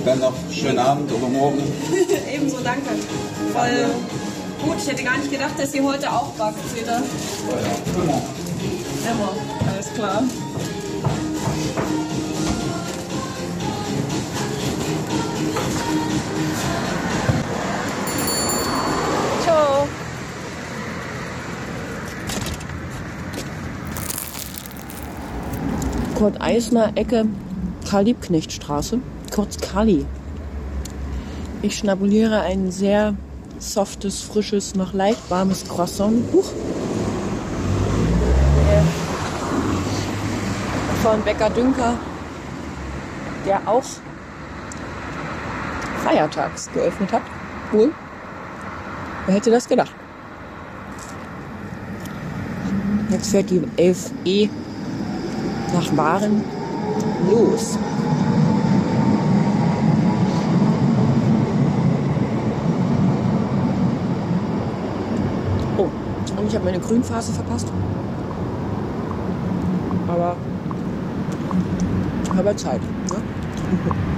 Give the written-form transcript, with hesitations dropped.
Dann noch schönen Abend oder morgen. Ebenso, danke. Voll gut. Ich hätte gar nicht gedacht, dass ihr heute auch backt wieder. Immer. Immer. Alles klar. Ciao. Kurt Eisner, Ecke Karl-Liebknecht-Straße, kurz Kali. Ich schnabuliere ein sehr softes, frisches, noch leicht warmes Croissant. Von Bäcker Dünker, der auch feiertags geöffnet hat. Wohl. Wer hätte das gedacht? Jetzt fährt die 11E nach Waren los. Oh, und ich habe meine Grünphase verpasst. Aber Zeit, ne?